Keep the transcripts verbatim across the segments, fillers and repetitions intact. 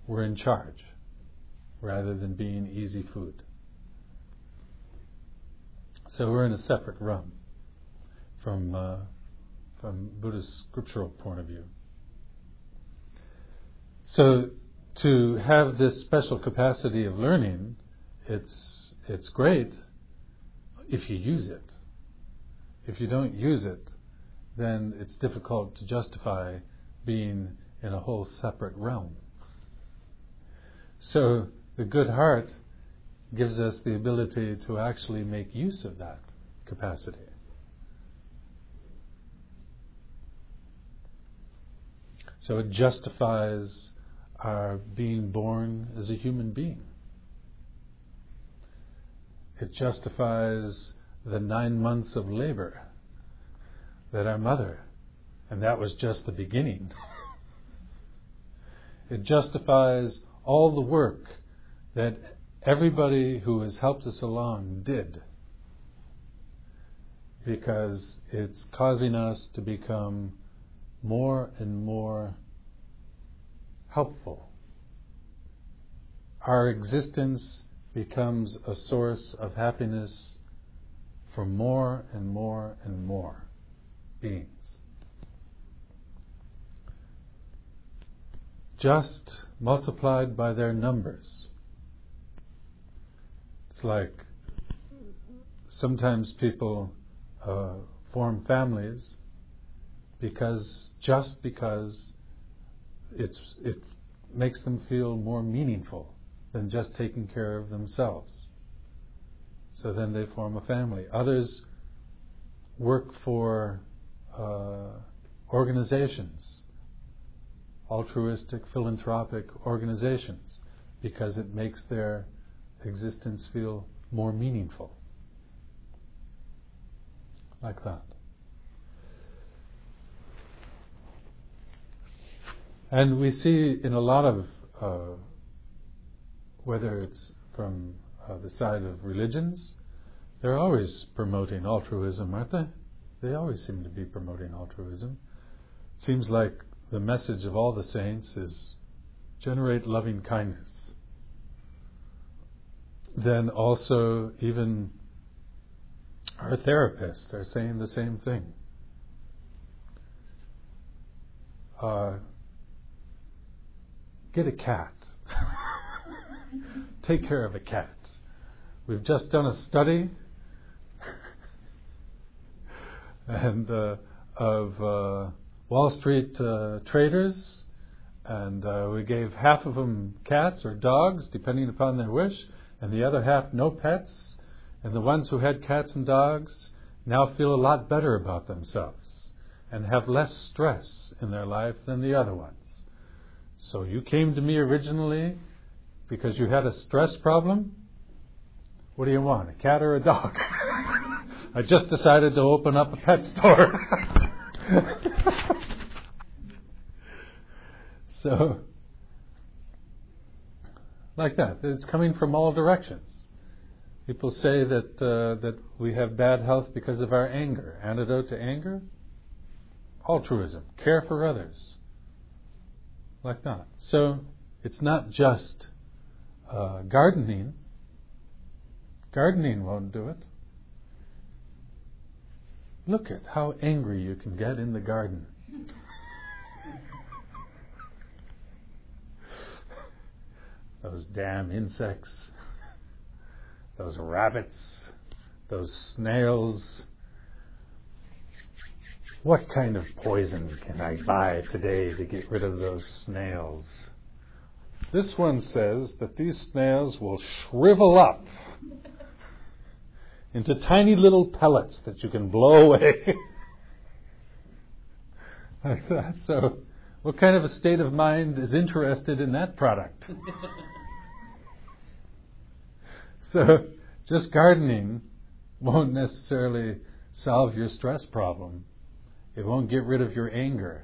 we're in charge rather than being easy food. So we're in a separate realm from uh, from Buddhist scriptural point of view. So to have this special capacity of learning, it's it's great if you use it. If you don't use it, then it's difficult to justify being in a whole separate realm. So the good heart gives us the ability to actually make use of that capacity. So it justifies our being born as a human being. It justifies the nine months of labor that our mother, and that was just the beginning. It justifies all the work that everybody who has helped us along did, because it's causing us to become more and more helpful. Our existence becomes a source of happiness for more and more and more beings. Just multiplied by their numbers. It's like sometimes people uh, form families because just because it's it makes them feel more meaningful than just taking care of themselves. So then they form a family. Others work for uh, organizations, altruistic, philanthropic organizations, because it makes their existence feel more meaningful. Like that. And we see in a lot of, uh, whether it's from uh, the side of religions, they're always promoting altruism, aren't they? They always seem to be promoting altruism. Seems like the message of all the saints is generate loving kindness. Then also even our therapists are saying the same thing. Uh, get a cat. Take care of a cat. We've just done a study and uh, of uh, Wall Street uh, traders, and uh, we gave half of them cats or dogs, depending upon their wish, and the other half no pets. And the ones who had cats and dogs now feel a lot better about themselves and have less stress in their life than the other ones. So you came to me originally because you had a stress problem? What do you want, a cat or a dog? I just decided to open up a pet store. So, like that. It's coming from all directions. People say that uh, that we have bad health because of our anger. Antidote to anger? Altruism. Care for others. Like that. So, it's not just uh, gardening. Gardening won't do it. Look at how angry you can get in the garden. Those damn insects, those rabbits, those snails. What kind of poison can I buy today to get rid of those snails? This one says that these snails will shrivel up into tiny little pellets that you can blow away. Like that. So, what kind of a state of mind is interested in that product? So, just gardening won't necessarily solve your stress problem. It won't get rid of your anger.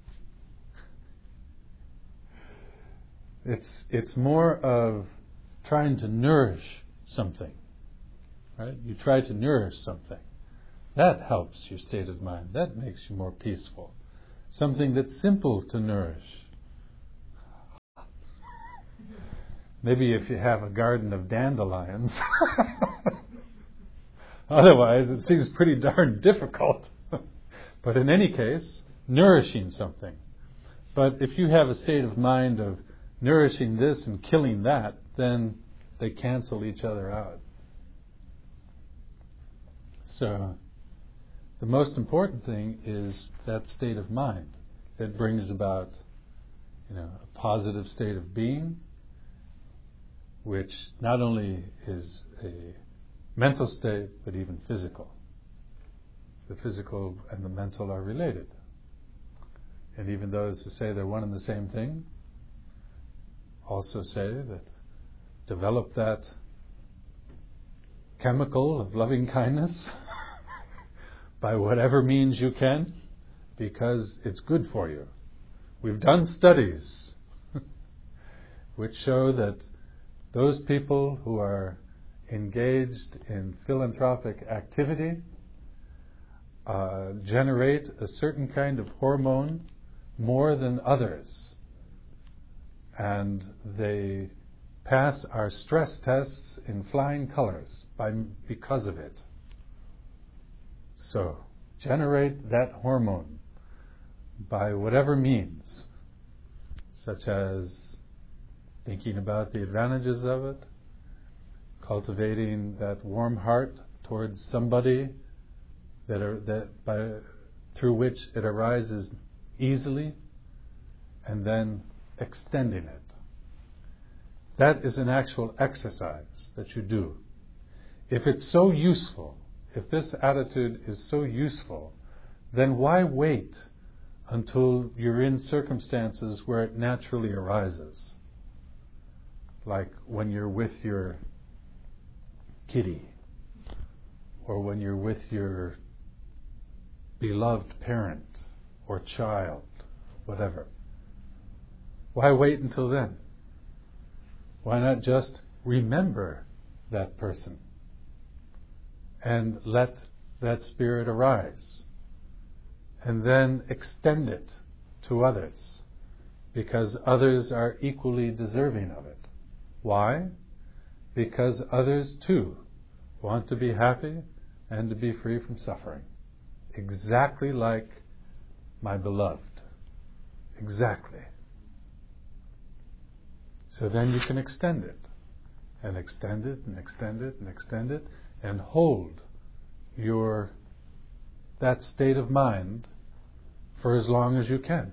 It's it's more of trying to nourish something. Right? You try to nourish something. That helps your state of mind. That makes you more peaceful. Something that's simple to nourish. Maybe if you have a garden of dandelions. Otherwise, it seems pretty darn difficult. But in any case, nourishing something. But if you have a state of mind of nourishing this and killing that, then they cancel each other out. So, the most important thing is that state of mind that brings about, you know, a positive state of being, which not only is a mental state, but even physical. The physical and the mental are related. And even those who say they're one and the same thing also say that develop that chemical of loving kindness by whatever means you can, because it's good for you. We've done studies which show that those people who are engaged in philanthropic activity uh, generate a certain kind of hormone more than others. And they pass our stress tests in flying colors by, because of it. So, generate that hormone by whatever means, such as thinking about the advantages of it, cultivating that warm heart towards somebody that are, that by through which it arises easily, and then extending it. That is an actual exercise that you do. If it's so useful, if this attitude is so useful, then why wait until you're in circumstances where it naturally arises? Like when you're with your kitty, or when you're with your beloved parent or child, whatever. Why wait until then? Why not just remember that person and let that spirit arise, and then extend it to others, because others are equally deserving of it. Why? Because others too want to be happy and to be free from suffering. Exactly like my beloved. Exactly. So then you can extend it, and extend it, and extend it, and extend it, and hold your that state of mind for as long as you can.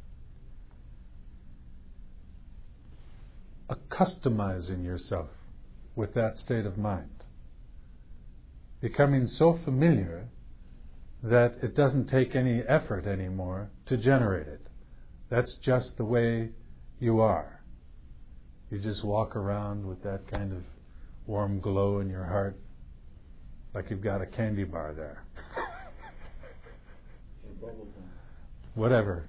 Accustomizing yourself with that state of mind. Becoming so familiar that it doesn't take any effort anymore to generate it. That's just the way you are. You just walk around with that kind of warm glow in your heart, like you've got a candy bar there. Whatever.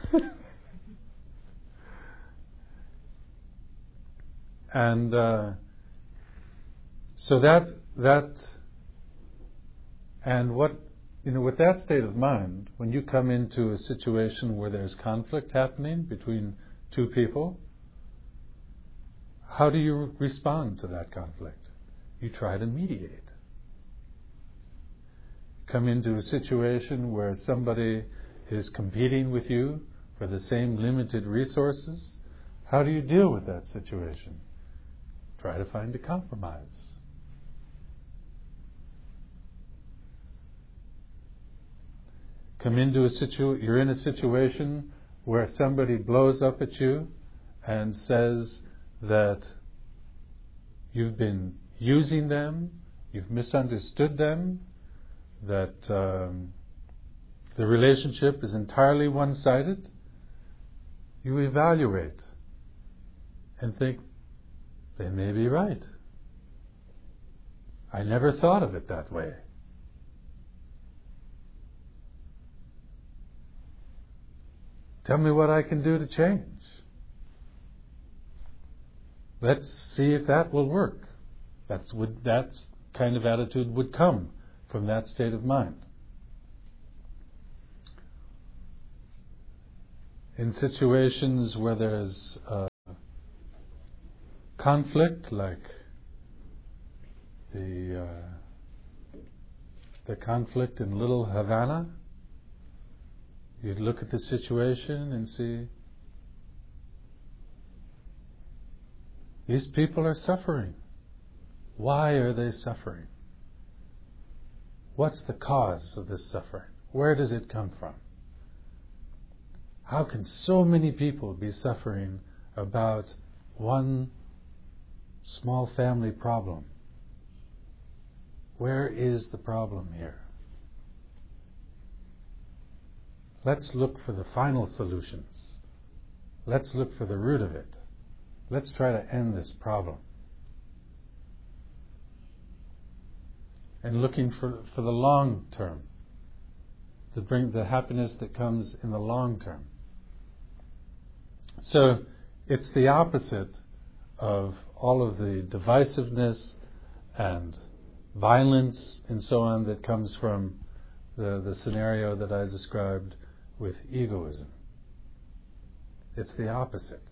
And uh, so that that and what you know with that state of mind, when you come into a situation where there's conflict happening between two people, how do you respond to that conflict? You try to mediate. Come into a situation where somebody is competing with you for the same limited resources. How do you deal with that situation? Try to find a compromise. Come into a situ- you're in a situation where somebody blows up at you and says that you've been using them, you've misunderstood them, that um, the relationship is entirely one-sided. You evaluate and think, they may be right. I never thought of it that way. Tell me what I can do to change. Let's see if that will work. That's would that kind of attitude would come from that state of mind. In situations where there's uh, conflict, like the uh, the conflict in Little Havana, you'd look at the situation and see these people are suffering. Why are they suffering? What's the cause of this suffering? Where does it come from? How can so many people be suffering about one small family problem? Where is the problem here? Let's look for the final solutions. Let's look for the root of it. Let's try to end this problem. And looking for, for the long term, to bring the happiness that comes in the long term. So it's the opposite of all of the divisiveness and violence and so on that comes from the, the scenario that I described with egoism. It's the opposite.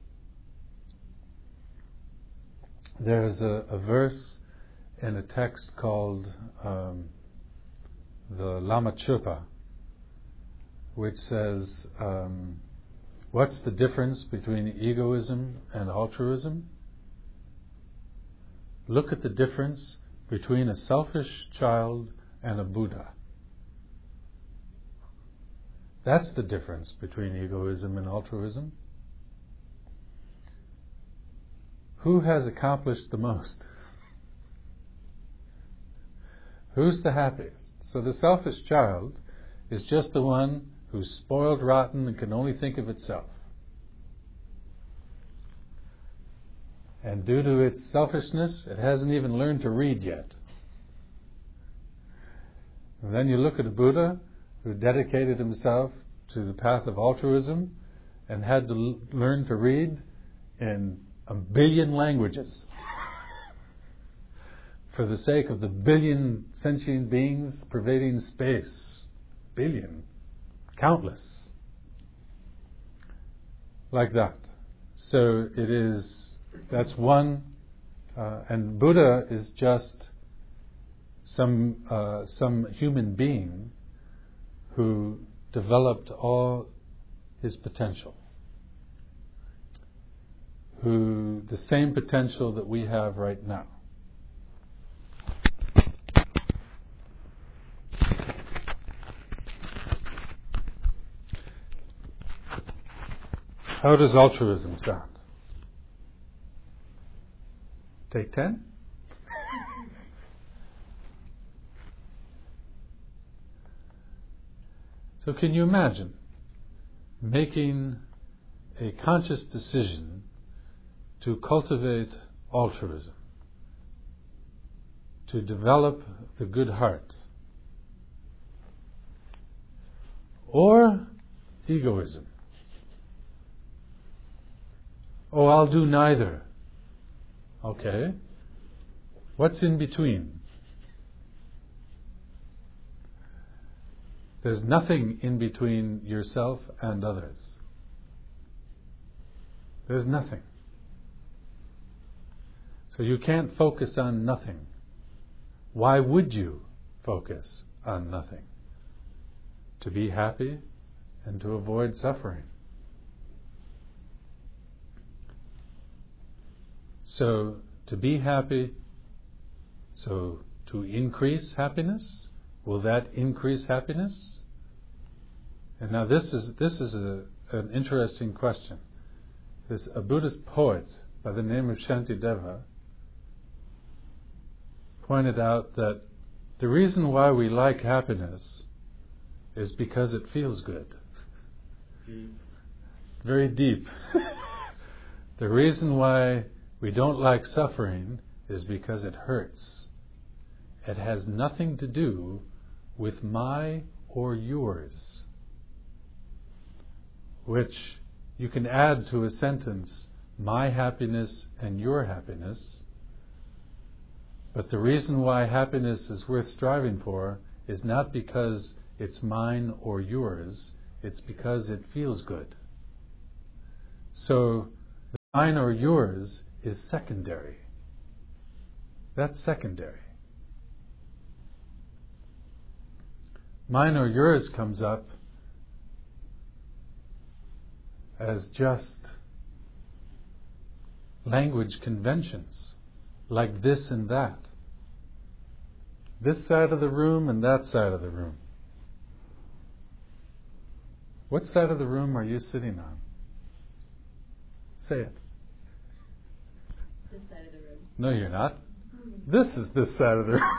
There's a, a verse in a text called um, the Lama Chupa, which says, um, what's the difference between egoism and altruism? Look at the difference between a selfish child and a Buddha. That's the difference between egoism and altruism. Who has accomplished the most? Who's the happiest? So the selfish child is just the one who's spoiled rotten and can only think of itself. And due to its selfishness, it hasn't even learned to read yet. And then you look at a Buddha who dedicated himself to the path of altruism and had to l- learn to read in a billion languages for the sake of the billion sentient beings pervading space. Billion. Countless. Like that. So it is, that's one, uh, and Buddha is just some uh, some human being who developed all his potential, who the same potential that we have right now. How does altruism sound? Take ten? So can you imagine making a conscious decision to cultivate altruism, to develop the good heart, or egoism? Oh, I'll do neither. Okay. What's in between? There's nothing in between yourself and others. There's nothing. So you can't focus on nothing. Why would you focus on nothing? To be happy and to avoid suffering. So, to be happy, so to increase happiness, will that increase happiness? And now this is this is a, an interesting question. There's a Buddhist poet by the name of Shantideva pointed out that the reason why we like happiness is because it feels good. Deep. Very deep. The reason why we don't like suffering is because it hurts. It has nothing to do with my or yours, which you can add to a sentence, my happiness and your happiness. But the reason why happiness is worth striving for is not because it's mine or yours, it's because it feels good. So, mine or yours is secondary. That's secondary. Mine or yours comes up as just language conventions, like this and that. This side of the room and that side of the room. What side of the room are you sitting on? Say it. This side of the room. No, you're not. This is this side of the room.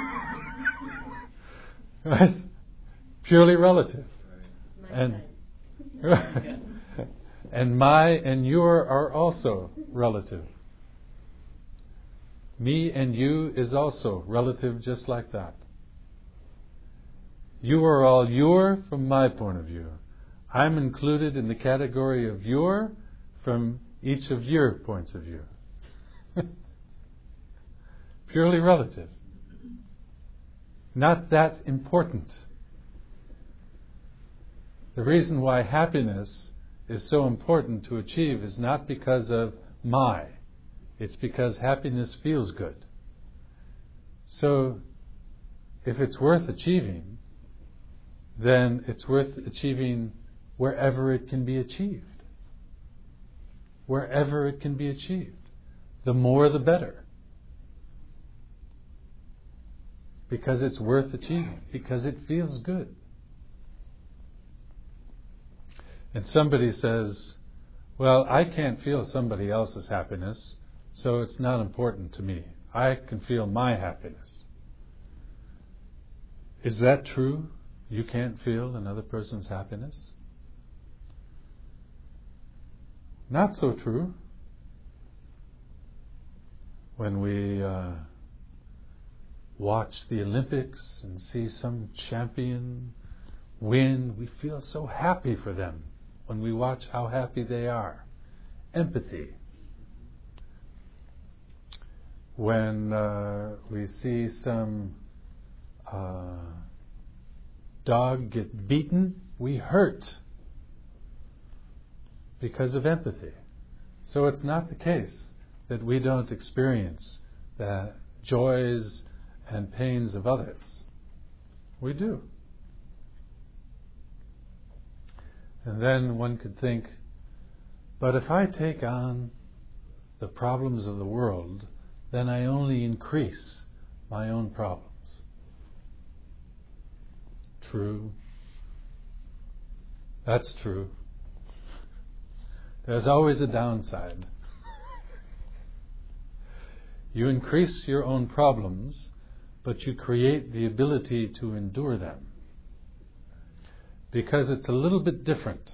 Right? Purely relative. My And side. and my and your are also relative. Me and you is also relative, just like that. You are all your from my point of view. I'm included in the category of your from each of your points of view. Purely relative. Not that important. The reason why happiness is so important to achieve is not because of my. It's because happiness feels good. So, if it's worth achieving, then it's worth achieving wherever it can be achieved. Wherever it can be achieved. The more the better. Because it's worth achieving. Because it feels good. And somebody says, well, I can't feel somebody else's happiness, so it's not important to me. I can feel my happiness. Is that true? You can't feel another person's happiness? Not so true. When we uh, watch the Olympics and see some champion win, we feel so happy for them when we watch how happy they are. Empathy. When uh, we see some uh, dog get beaten, we hurt because of empathy. So it's not the case that we don't experience the joys and pains of others. We do. And then one could think, but if I take on the problems of the world, then I only increase my own problems. True. That's true. There's always a downside. You increase your own problems, but you create the ability to endure them. Because it's a little bit different.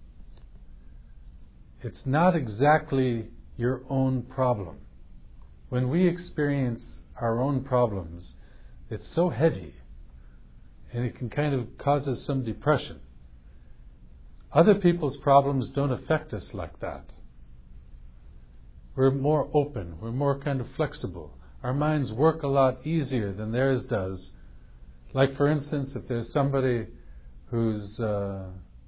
It's not exactly your own problem. When we experience our own problems, it's so heavy, and it can kind of cause us some depression. Other people's problems don't affect us like that. We're more open, we're more kind of flexible. Our minds work a lot easier than theirs does. Like, for instance, if there's somebody who's uh,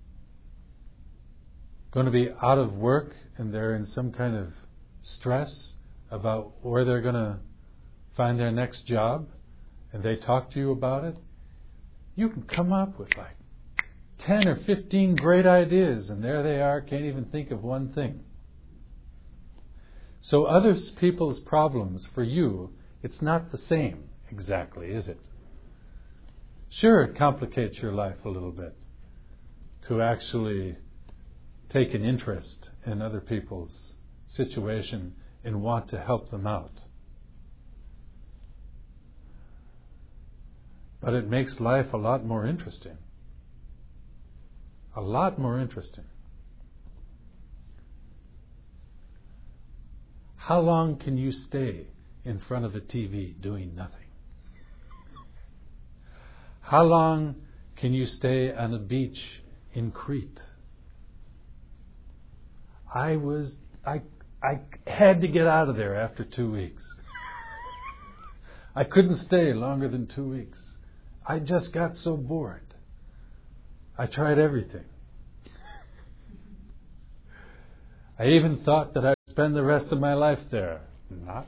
going to be out of work and they're in some kind of stress about where they're going to find their next job, and they talk to you about it, you can come up with like ten or fifteen great ideas, and there they are, can't even think of one thing. So other people's problems, for you, it's not the same exactly, is it? Sure, it complicates your life a little bit to actually take an interest in other people's situation and want to help them out. But it makes life a lot more interesting. A lot more interesting. How long can you stay in front of a T V doing nothing? How long can you stay on a beach in Crete? I was, I, I had to get out of there after two weeks. I couldn't stay longer than two weeks. I just got so bored. I tried everything. I even thought that I spend the rest of my life there. Not.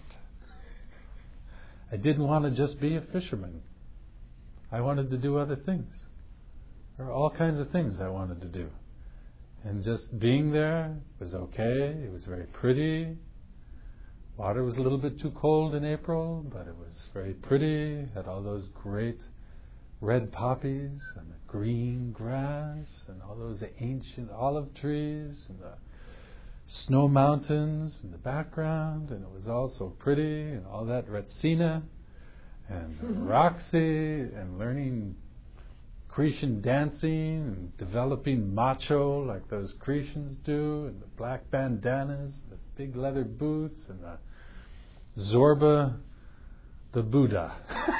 I didn't want to just be a fisherman. I wanted to do other things. There were all kinds of things I wanted to do. And just being there was okay. It was very pretty. Water was a little bit too cold in April, but it was very pretty. Had all those great red poppies and the green grass and all those ancient olive trees and the snow mountains in the background, and it was all so pretty, and all that Retsina and mm-hmm. Roxy, and learning Cretan dancing and developing macho like those Cretans do, and the black bandanas, the big leather boots, and the Zorba, the Buddha.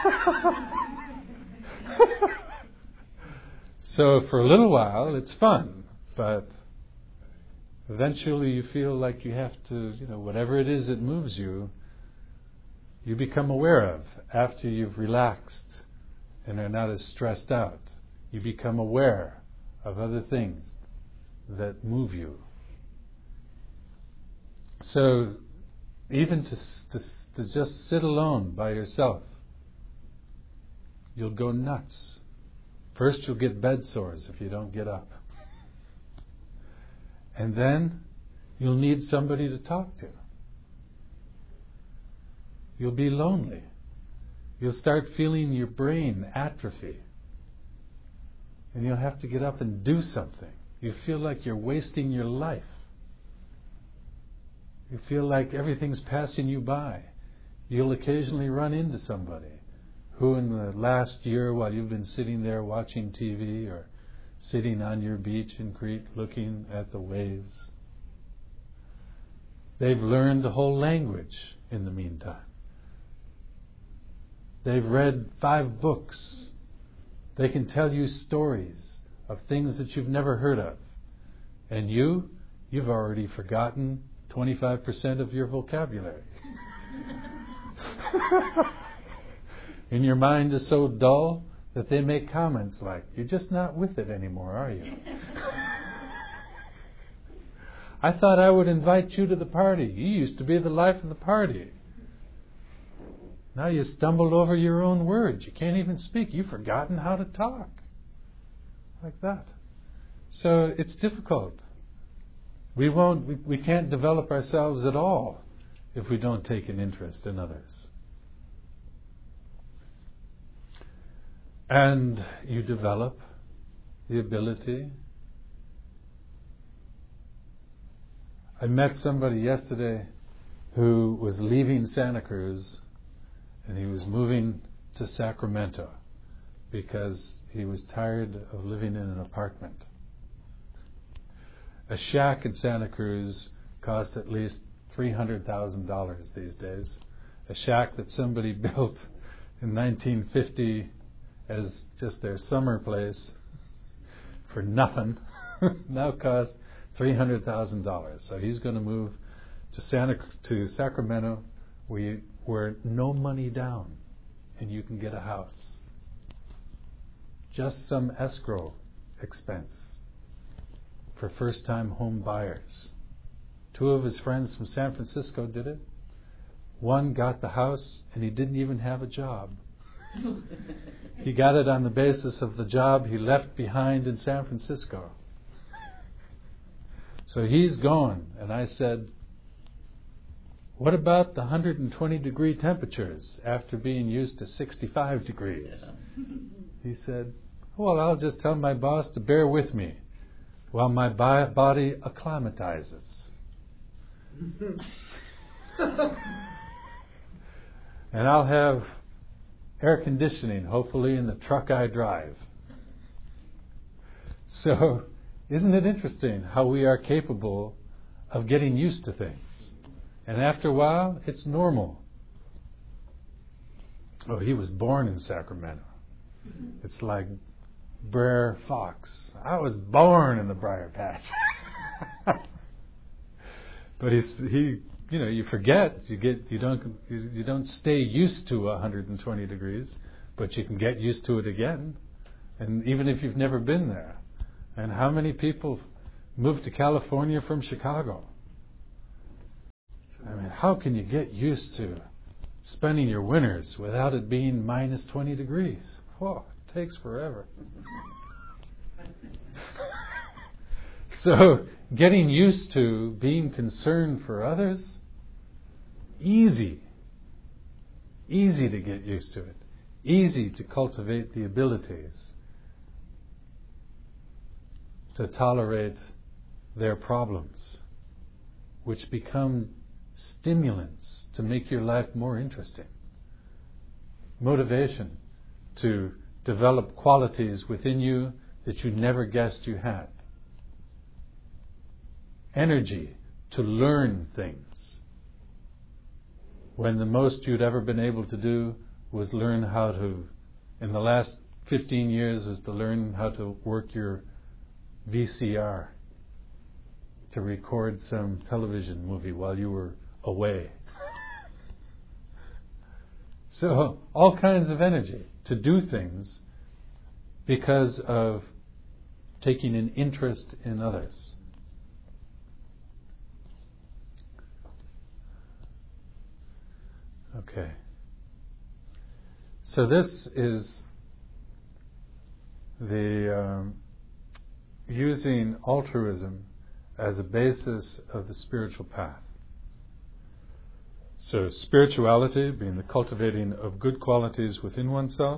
So for a little while it's fun, but eventually you feel like you have to, you know, whatever it is that moves you, you become aware of after you've relaxed and are not as stressed out. You become aware of other things that move you. So even to, to, to just sit alone by yourself, you'll go nuts. First you'll get bed sores if you don't get up. And then you'll need somebody to talk to. You'll be lonely. You'll start feeling your brain atrophy. And you'll have to get up and do something. You feel like you're wasting your life. You feel like everything's passing you by. You'll occasionally run into somebody who in the last year, while you've been sitting there watching T V or sitting on your beach in Crete looking at the waves, they've learned the whole language in the meantime. They've read five books. They can tell you stories of things that you've never heard of. And you, you've already forgotten twenty-five percent of your vocabulary. And your mind is so dull that they make comments like, "You're just not with it anymore, are you? I thought I would invite you to the party. You used to be the life of the party. Now you stumbled over your own words. You can't even speak. You've forgotten how to talk." Like that. So it's difficult. We won't, we, we can't develop ourselves at all if we don't take an interest in others. And you develop the ability. I met somebody yesterday who was leaving Santa Cruz and he was moving to Sacramento because he was tired of living in an apartment. A shack in Santa Cruz costs at least three hundred thousand dollars these days. A shack that somebody built in nineteen fifty as just their summer place for nothing now costs three hundred thousand dollars. So he's going to move to Santa to Sacramento, where you, where no money down, and you can get a house. Just some escrow expense for first-time home buyers. Two of his friends from San Francisco did it. One got the house, and he didn't even have a job. He got it on the basis of the job he left behind in San Francisco. So he's going, and I said, "What about the one hundred twenty degree temperatures after being used to sixty-five degrees? Yeah. He said, "Well, I'll just tell my boss to bear with me while my bi- body acclimatizes." And I'll have air conditioning, hopefully, in the truck I drive. So, isn't it interesting how we are capable of getting used to things? And after a while, it's normal. Oh, he was born in Sacramento. It's like Brer Fox. I was born in the briar patch. But he's, he, you know, you forget. You get, you don't, you, you don't stay used to one hundred twenty degrees, but you can get used to it again. And even if you've never been there. And how many people moved to California from Chicago? how can you get used to spending your winters without it being minus twenty degrees? Whoa, it takes forever. So, getting used to being concerned for others, easy. Easy to get used to it. Easy to cultivate the abilities to tolerate their problems, which become stimulants to make your life more interesting. Motivation to develop qualities within you that you never guessed you had. Energy to learn things, when the most you'd ever been able to do was learn how to, in the last fifteen years, was to learn how to work your V C R to record some television movie while you were away. So, all kinds of energy to do things because of taking an interest in others. Okay. So this is the um, using altruism as a basis of the spiritual path. So spirituality being the cultivating of good qualities within oneself,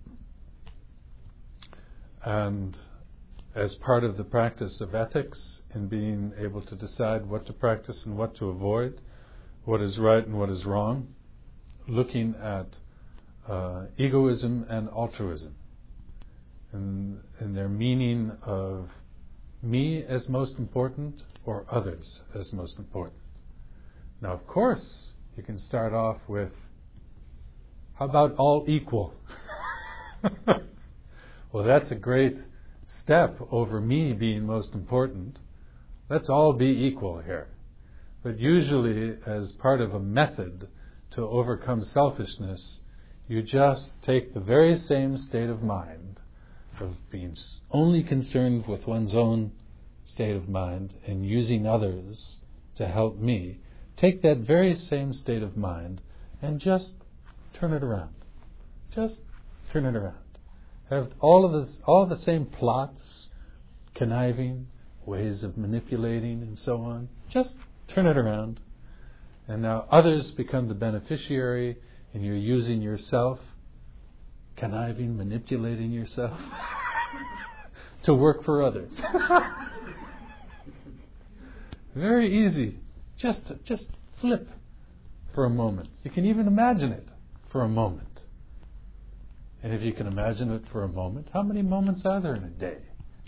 and as part of the practice of ethics in being able to decide what to practice and what to avoid, what is right and what is wrong, looking at uh, egoism and altruism and, and their meaning of me as most important or others as most important. Now, of course, you can start off with, how about all equal? Well, that's a great step over me being most important. Let's all be equal here. But usually, as part of a method to overcome selfishness, you just take the very same state of mind of being only concerned with one's own state of mind and using others to help me. Take that very same state of mind and just turn it around. Just turn it around. Have all of this, all the same plots, conniving, ways of manipulating and so on. Just turn it around. And now others become the beneficiary, and you're using yourself, conniving, manipulating yourself, to work for others. Very easy. Just, just flip for a moment. You can even imagine it for a moment. And if you can imagine it for a moment, how many moments are there in a day?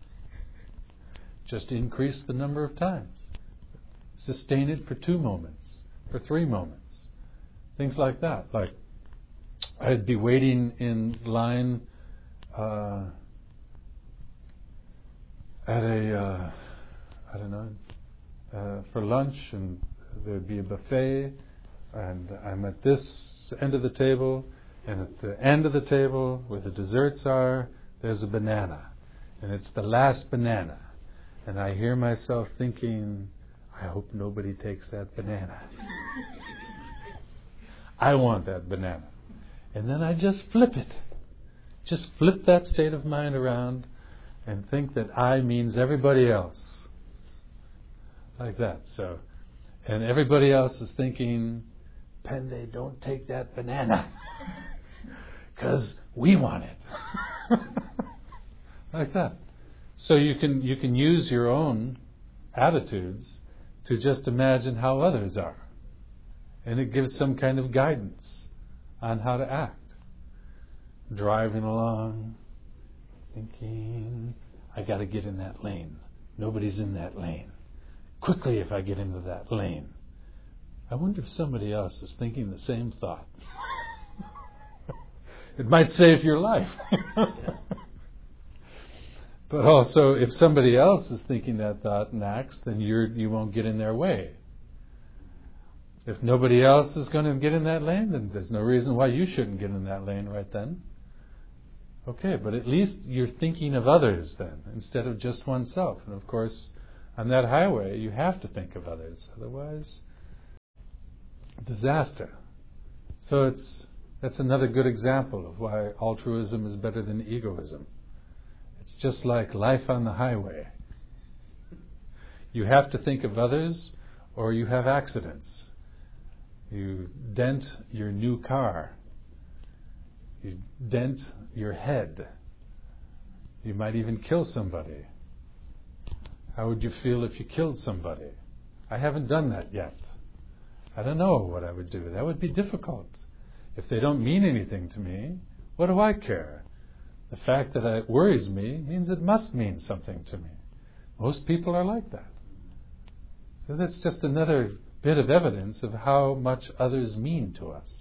Just increase the number of times. Sustain it for two moments. For three moments. Things like that. Like, I'd be waiting in line uh, at a, uh, I don't know, uh, for lunch, and there'd be a buffet, and I'm at this end of the table, and at the end of the table, where the desserts are, there's a banana. And it's the last banana. And I hear myself thinking, I hope nobody takes that banana. I want that banana. And then I just flip it. Just flip that state of mind around and think that I means everybody else. Like that. So, and everybody else is thinking, Pende, don't take that banana. Because we want it. Like that. So you can you can use your own attitudes to just imagine how others are. And it gives some kind of guidance on how to act. Driving along, thinking, I got to get in that lane. Nobody's in that lane. Quickly, if I get into that lane. I wonder if somebody else is thinking the same thought. It might save your life. But also, if somebody else is thinking that thought and acts, then you're, you won't get in their way. If nobody else is going to get in that lane, then there's no reason why you shouldn't get in that lane right then. Okay, but at least you're thinking of others then, instead of just oneself. And of course, on that highway, you have to think of others. Otherwise, disaster. So it's that's another good example of why altruism is better than egoism. It's just like life on the highway. You have to think of others, or you have accidents. You dent your new car. You dent your head. You might even kill somebody. How would you feel if you killed somebody? I haven't done that yet. I don't know what I would do. That would be difficult. If they don't mean anything to me, what do I care? The fact that it worries me means it must mean something to me. Most people are like that. So that's just another bit of evidence of how much others mean to us.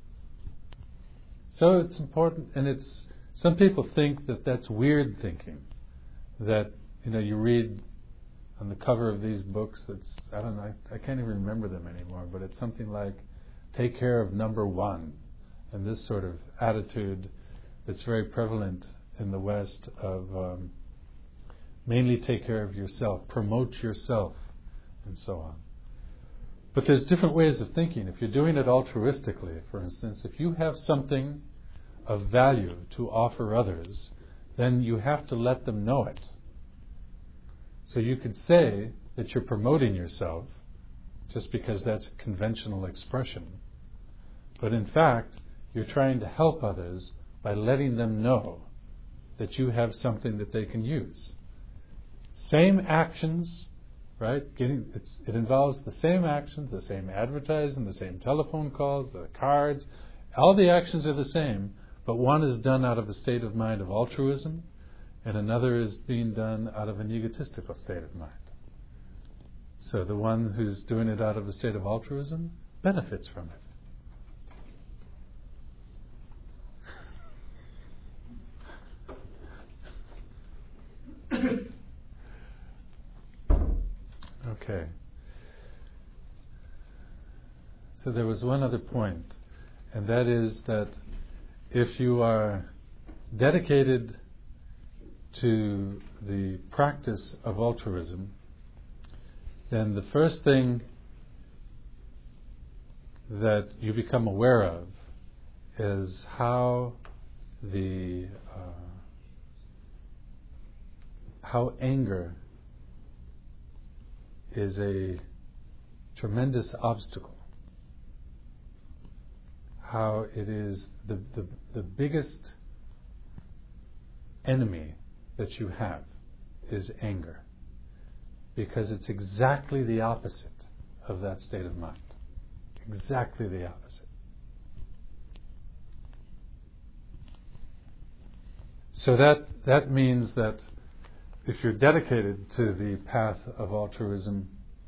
So it's important, and it's some people think that that's weird thinking. That, you know, you read on the cover of these books, that's, I don't know, I, I can't even remember them anymore, but it's something like, take care of number one. And this sort of attitude that's very prevalent in the West of um, mainly take care of yourself, promote yourself, and so on. But there's different ways of thinking. If you're doing it altruistically, for instance, if you have something of value to offer others, then you have to let them know it. So you could say that you're promoting yourself just because that's a conventional expression. But in fact, you're trying to help others by letting them know that you have something that they can use. Same actions, right? Getting it's, it involves the same actions, the same advertising, the same telephone calls, the cards. All the actions are the same, but one is done out of a state of mind of altruism, and another is being done out of an egotistical state of mind. So the one who's doing it out of a state of altruism benefits from it. Okay. So there was one other point, and that is that if you are dedicated to the practice of altruism, then the first thing that you become aware of is how the uh, how anger is a tremendous obstacle. How it is the, the, the biggest enemy that you have is anger. Because it's exactly the opposite of that state of mind. Exactly the opposite. So that that means that if you're dedicated to the path of altruism,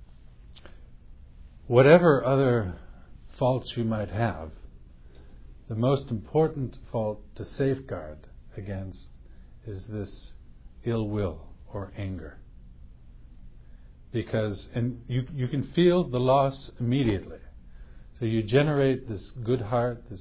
whatever other faults you might have, the most important fault to safeguard against is this ill will or anger. Because, and you, you can feel the loss immediately. So you generate this good heart, this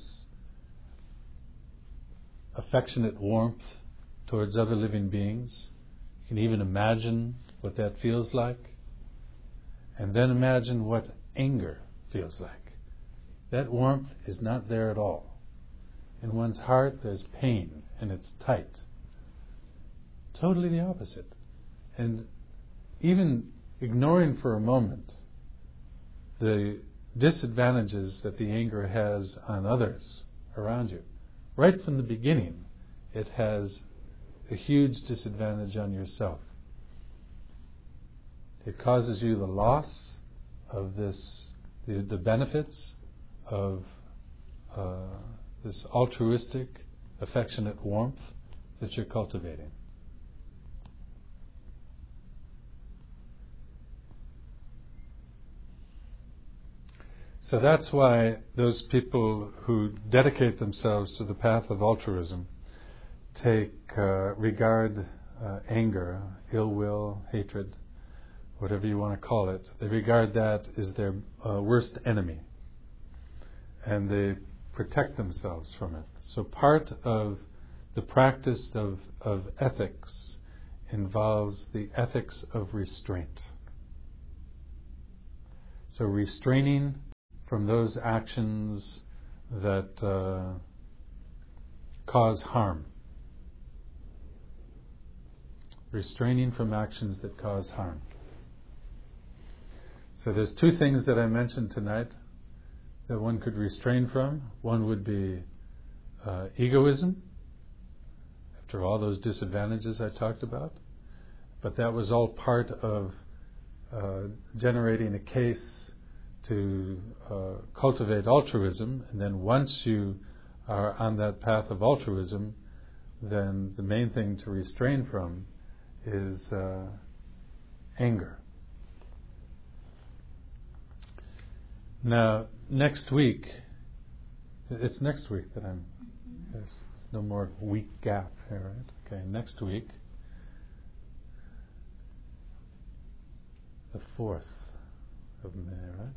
affectionate warmth towards other living beings. You can even imagine what that feels like. And then imagine what anger feels like. That warmth is not there at all. In one's heart there's pain and it's tight. Totally the opposite. And even ignoring for a moment the disadvantages that the anger has on others around you, right from the beginning it has a huge disadvantage on yourself. It causes you the loss of this, the, the benefits of uh, this altruistic, affectionate warmth that you're cultivating. So that's why those people who dedicate themselves to the path of altruism take uh, regard uh, anger, ill will, hatred, whatever you want to call it, they regard that as their uh, worst enemy. And they protect themselves from it. So part of the practice of, of ethics involves the ethics of restraint. So restraining from those actions that uh, cause harm. Restraining from actions that cause harm. So there's two things that I mentioned tonight that one could restrain from. One would be uh, egoism, after all those disadvantages I talked about. But that was all part of uh, generating a case to uh, cultivate altruism. And then once you are on that path of altruism, then the main thing to restrain from is uh, anger. Now, next week, it's next week that I'm, there's, there's no more week gap here, right? Okay, next week, the fourth of May, right?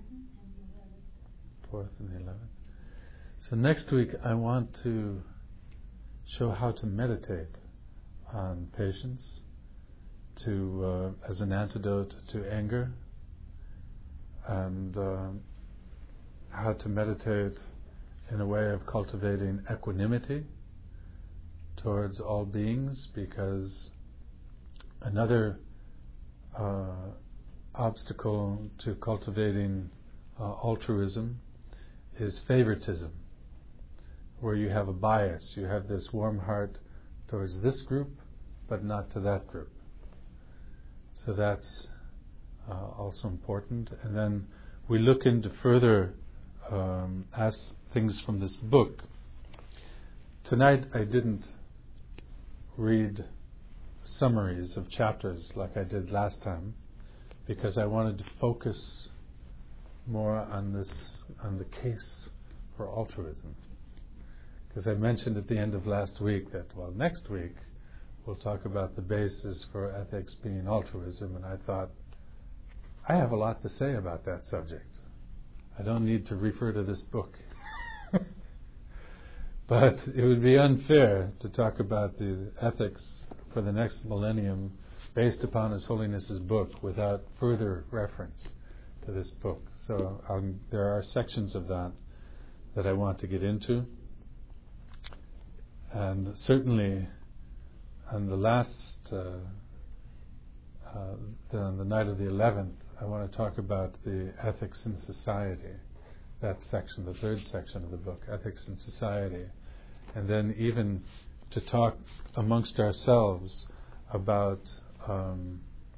fourth and the eleventh. So next week I want to show how to meditate on patience to uh, as an antidote to anger, and uh, how to meditate in a way of cultivating equanimity towards all beings, because another uh, obstacle to cultivating uh, altruism is favoritism, where you have a bias. You have this warm heart towards this group, but not to that group. So that's uh, also important. And then we look into further um, as things from this book. Tonight I didn't read summaries of chapters like I did last time, because I wanted to focus more on this, on the case for altruism. Because I mentioned at the end of last week that, well, next week we'll talk about the basis for ethics being altruism, and I thought, I have a lot to say about that subject. I don't need to refer to this book. But it would be unfair to talk about the ethics for the next millennium based upon His Holiness's book without further reference to this book. So um, there are sections of that that I want to get into. And certainly on the last, uh, uh, the, on the night of the eleventh, I want to talk about the ethics in society. That section, the third section of the book, Ethics in Society. And then even to talk amongst ourselves about um,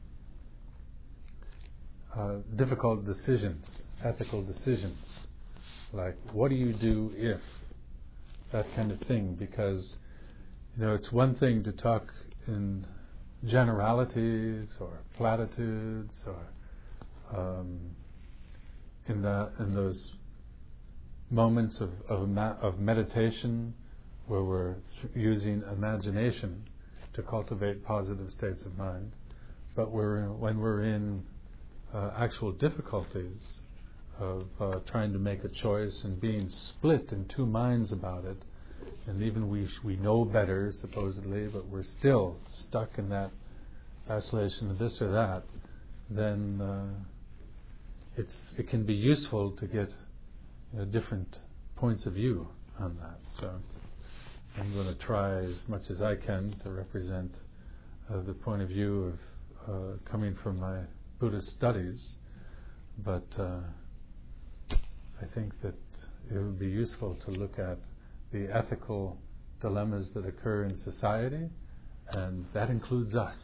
uh, difficult decisions, ethical decisions, like what do you do if, that kind of thing, because you know it's one thing to talk in generalities or platitudes or um, in the in those moments of of, ma- of meditation where we're th- using imagination to cultivate positive states of mind, but we're when we're in uh, actual difficulties of uh, trying to make a choice and being split in two minds about it, and even we sh- we know better supposedly, but we're still stuck in that vacillation of this or that, then uh, it's it can be useful to get you know, different points of view on that. So I'm going to try as much as I can to represent uh, the point of view of uh, coming from my Buddhist studies, but uh, I think that it would be useful to look at the ethical dilemmas that occur in society, and that includes us.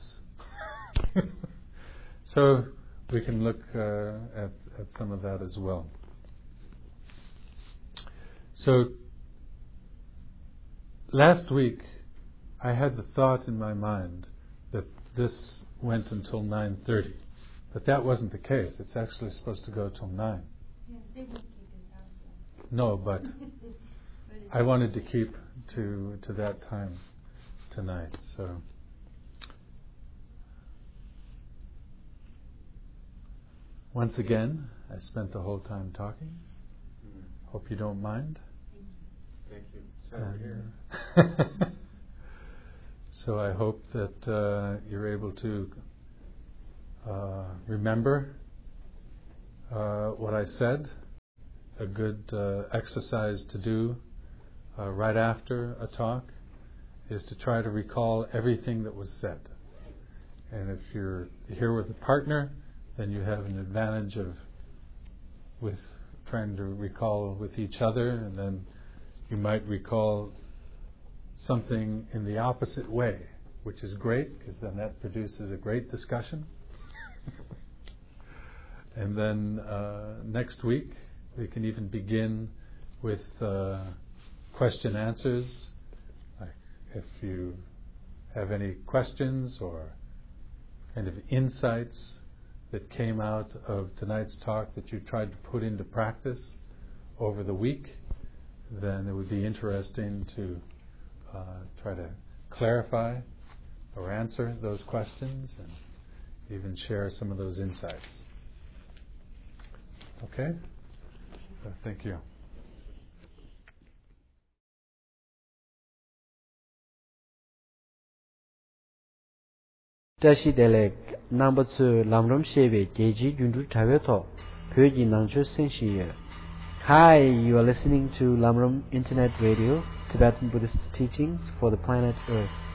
So we can look uh, at, at some of that as well. So last week I had the thought in my mind that this went until nine thirty, but that wasn't the case. It's actually supposed to go till nine. Yeah, they won't keep it out. No, but I wanted to keep to to that time tonight. So once again, I spent the whole time talking. Mm. Hope you don't mind. Thank you. Thank you. Here. So I hope that uh, you're able to uh, remember uh, what I said a good uh, exercise to do uh, right after a talk is to try to recall everything that was said. And if you're here with a partner, then you have an advantage of with trying to recall with each other, and then you might recall something in the opposite way, which is great, because then that produces a great discussion. And then uh, next week, we can even begin with uh, question answers. Like if you have any questions or kind of insights that came out of tonight's talk that you tried to put into practice over the week, then it would be interesting to uh, try to clarify or answer those questions and even share some of those insights. Okay? So thank you. Tashi Delek number two Lamram Shebe Geji Yundu Taveto Pyoji Nangcho Senshiye. Hi, you are listening to Lamram Internet Radio, Tibetan Buddhist teachings for the planet Earth.